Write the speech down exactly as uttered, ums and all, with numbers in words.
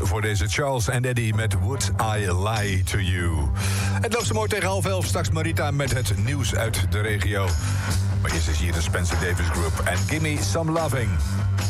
voor deze Charles and Eddie met Would I Lie to You. Het loopt zo mooi tegen half elf. Straks Marita met het nieuws uit de regio. Maar eerst is hier de Spencer Davis Group en Gimme Some Loving.